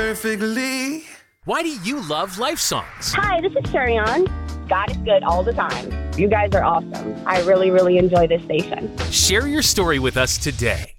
perfectly. Why do you love Life Songs? Hi, this is Sherion. God is good all the time. You guys are awesome. I really, really enjoy this station. Share your story with us today.